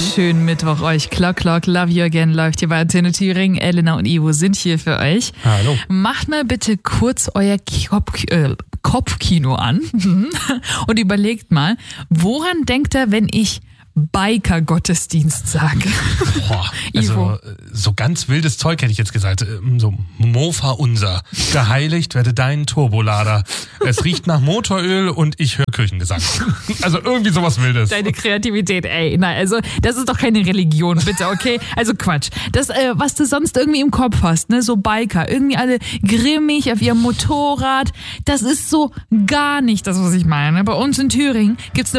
schönen Mittwoch euch. Clock, Love You Again läuft hier bei Antenne Thüringen. Elena und Ivo sind hier für euch. Hallo. Macht mal bitte kurz euer Kopfkino an und überlegt mal, woran denkt ihr, wenn ich Biker-Gottesdienst sage? Boah, also so ganz wildes Zeug hätte ich jetzt gesagt. So Mofa unser. Geheiligt werde dein Turbolader. Es riecht nach Motoröl und ich höre Kirchengesang. Also irgendwie sowas Wildes. Deine Kreativität, ey. Nein, also das ist doch keine Religion, bitte, okay? Also Quatsch. Das, was du sonst irgendwie im Kopf hast, ne, so Biker, irgendwie alle grimmig auf ihrem Motorrad, das ist so gar nicht das, was ich meine. Bei uns in Thüringen gibt's